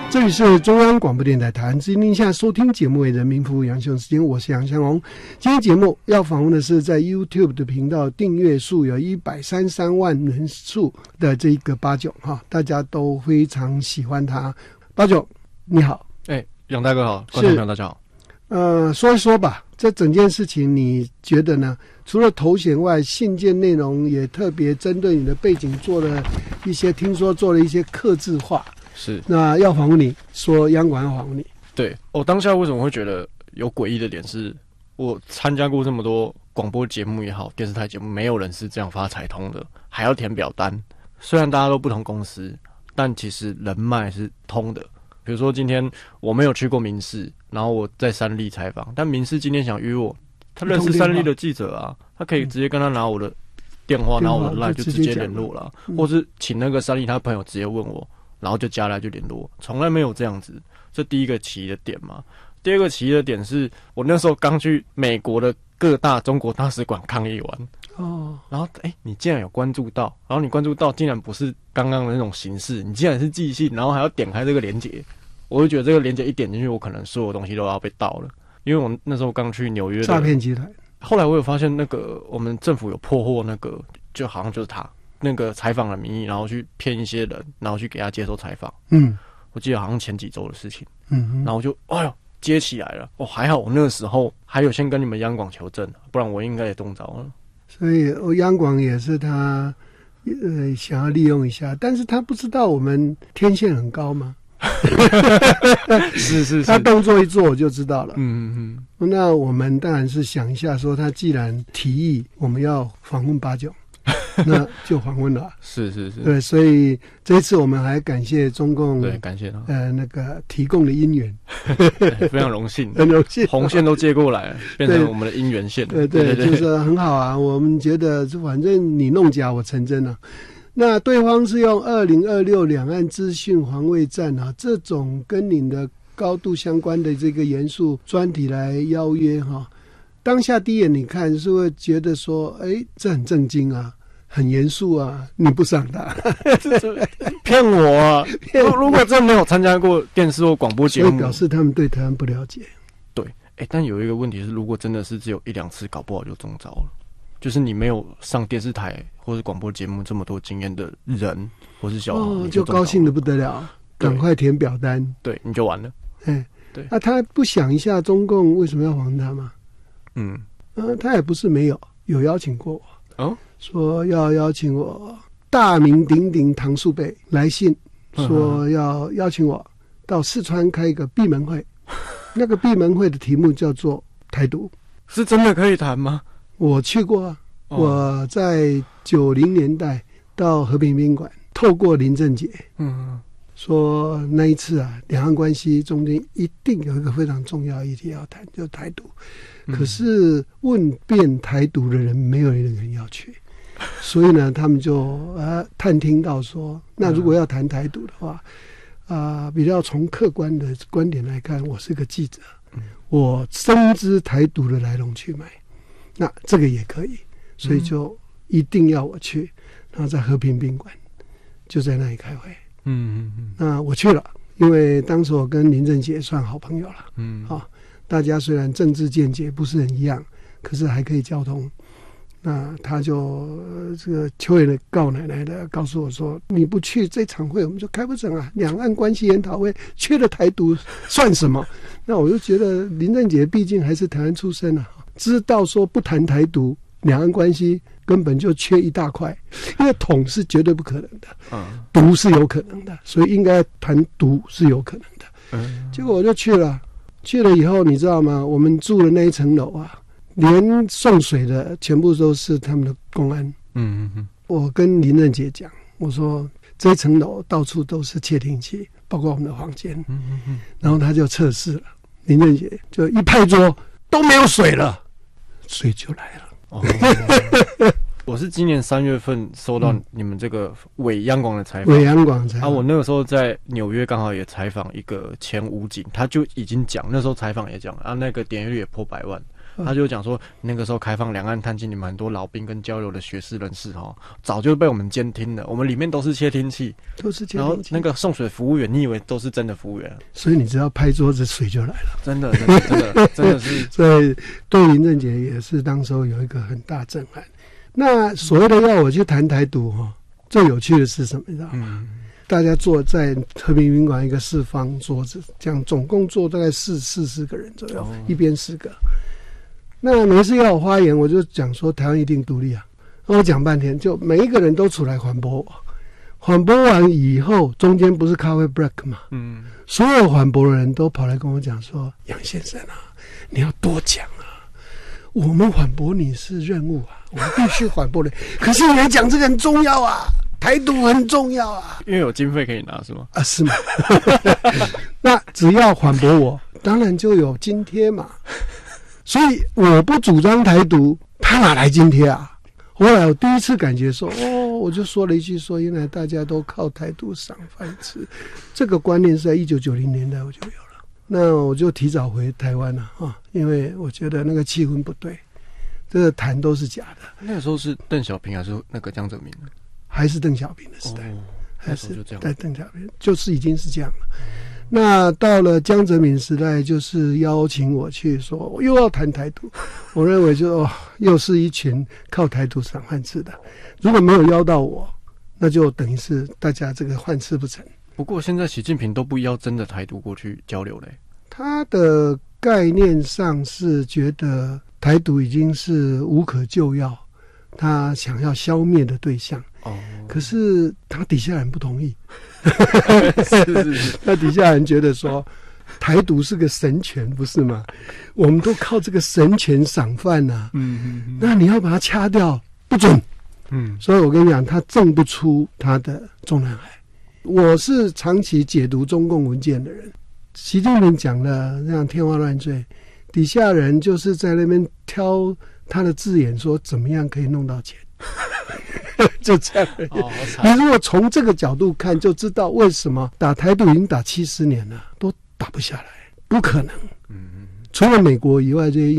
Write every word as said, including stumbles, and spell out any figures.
这里是中央广播电台台湾之音，您现在收听节目为人民服务杨雄时间，我是杨湘荣。今天节目要访问的是在 YouTube 的频道订阅数有一百三十三万人数的这个八九哈，大家都非常喜欢他。八九你好。 哎、欸，杨大哥好，观众朋友大家好。 呃，说一说吧，这整件事情你觉得呢？除了头衔外，信件内容也特别针对你的背景做了一些，听说做了一些客制化。 是， 那要访问你说央广要访问你。 对，我当下为什么会觉得有诡异的点是，我参加过这么多广播节目也好，电视台节目，没有人是这样发财通的，还要填表单。虽然大家都不同公司，但其实人脉是通的。比如说今天我没有去过民视，然后我在三立采访，但民视今天想约我，他认识三立的记者啊，他可以直接跟他拿我的电话，拿我的 LINE 就直接联络了，或是请那个三立他朋友直接问我。然后就加来就联络，从来没有这样子。这第一个奇异的点嘛。第二个奇异的点是我那时候刚去美国的各大中国大使馆抗议完哦，然后哎，你竟然有关注到，然后你关注到竟然不是刚刚的那种形式，你竟然是寄信，然后还要点开这个连结，我就觉得这个连结一点进去，我可能所有东西都要被盗了，因为我那时候刚去纽约的诈骗集团。 后来我有发现那个我们政府有破获那个，就好像就是他。那个采访的名义，然后去骗一些人，然后去给他接受采访。嗯，我记得好像前几周的事情。嗯，然后我就哎呦接起来了。哦，还好我那个时候还有先跟你们央广求证，不然我应该也中招了。 所以我央广也是他呃想要利用一下，但是他不知道我们天线很高吗？ 是是是， 他动作一做我就知道了。 嗯嗯嗯，那我们当然是想一下，说他既然提议我们要访问八九。那就访问了， 是是是， 对，所以这一次我们还感谢中共， 对，感谢他， 呃，那个提供的姻缘， 非常荣幸， 很荣幸， 红线都接过来了，变成我们的姻缘线， 对 对, 对, 对，就是很好啊。我们觉得，反正你弄假，我成真了、啊。那对方是用二零二六两岸资讯防卫战啊，这种跟你的高度相关的这个严肃专题来邀约哈、啊。当下第一眼你看是会觉得说，哎，这很正经啊。很严肃啊！你不上他， 骗我啊！如果真的没有参加过电视或广播节目， 所以表示他们对台湾不了解。 对，哎、欸，但有一个问题是，如果真的是只有一两次，搞不好就中招了。就是你没有上电视台或是广播节目这么多经验的人，或是小孩， 哦，就高兴的不得了，赶快填表单， 对，你就完了。 哎、欸，对，那、啊、他不想一下中共为什么要访他吗？嗯，呃，他也不是没有，有邀请过我。哦，说要邀请我大名鼎鼎唐树北来信，说要邀请我到四川开一个闭门会，那个闭门会的题目叫做台独， 是真的可以谈吗？ 我去过啊，哦、我在九零年代到和平宾馆，透过林正杰，嗯，说那一次啊，两岸关系中间一定有一个非常重要议题要谈，就是台独。可是问遍台独的人，没有人要去，所以呢，他们就呃探听到说，那如果要谈台独的话，啊、呃，比较从客观的观点来看，我是个记者，我深知台独的来龙去脉，那这个也可以，所以就一定要我去，然后在和平宾馆就在那里开会。嗯嗯嗯，那我去了，因为当时我跟林正杰算好朋友了。嗯，好、哦。大家虽然政治见解不是很一样，可是还可以交通。那他就、呃、这个秋野的告奶奶的告诉我说：“你不去这场会，我们就开不成啊！两岸关系研讨会缺了台独算什么？”那我就觉得林正杰毕竟还是台湾出身啊，知道说不谈台独，两岸关系根本就缺一大块，因为统是绝对不可能的，嗯，独是有可能的，所以应该谈独是有可能的。嗯，结果我就去了。去了以后，你知道吗？我们住的那一层楼啊，连送水的全部都是他们的公安。嗯嗯嗯。我跟林正杰讲，我说这一层楼到处都是窃听器，包括我们的房间。嗯嗯嗯。然后他就测试了，林正杰就一拍桌，都没有水了，水就来了。哦。 我是今年三月份收到你们这个伪央广的采访， 伪央广采访啊，我那个时候在纽约刚好也采访一个前武警，他就已经讲，那时候采访也讲啊，那个点阅率也破百万。 他就讲说，那个时候开放两岸探亲，你们很多老兵跟交流的学士人士哈，早就被我们监听了，我们里面都是窃听器， 都是窃听器。 然后那个送水服务员，你以为都是真的服务员？ 所以你只要拍桌子，水就来了。 真的，真的，真的，真的是。 所以对林正杰也是当时候有一个很大震撼。那所谓的要我去谈台独哈，最有趣的是什么？你知道吗？嗯，大家坐在和平宾馆一个四方桌子，这样总共坐大概四四十个人左右，哦、一边四个。那每次要我发言，我就讲说台湾一定独立啊。我讲半天，就每一个人都出来反驳我。反驳完以后，中间不是咖啡 break 嘛？嗯，所有反驳的人都跑来跟我讲说：“杨先生啊，你要多讲啊。”我们反驳你是任务啊，我们必须反驳你。可是你来讲这个很重要啊，台独很重要啊， 因为有经费可以拿是吗？ 啊，是吗？那只要反驳我，当然就有津贴嘛。所以我不主张台独，他哪来津贴啊？后来我第一次感觉说，哦，我就说了一句说，原来大家都靠台独赏饭吃，这个观念是在一九九零年代我就有了。那我就提早回台湾了啊，因为我觉得那个气氛不对，这个谈都是假的。 那个时候是邓小平还是那个江泽民？ 还是邓小平的时代， 哦、 还是在邓小平，就是已经是这样了。嗯、那到了江泽民时代，就是邀请我去说，我又要谈台独。我认为就、哦、又是一群靠台独赏饭吃的。如果没有邀到我，那就等于是大家这个饭吃不成。 不过现在习近平都不邀真的台独过去交流嘞。 他的概念上是觉得台独已经是无可救药，他想要消灭的对象。哦，可是他底下人不同意。 是是是， 他底下人觉得说，台独是个神权，不是吗？我们都靠这个神权赏饭呐、啊。嗯嗯嗯。那你要把它掐掉，不准。嗯。所以我跟你讲，他挣不出他的中南海。我是长期解读中共文件的人，习近平讲的那样天花乱坠，底下人就是在那边挑他的字眼，说怎么样可以弄到钱，就这样而已。哦，你如果从这个角度看，就知道为什么打台独已经打七十年了，都打不下来，不可能。嗯，除了美国以外，这些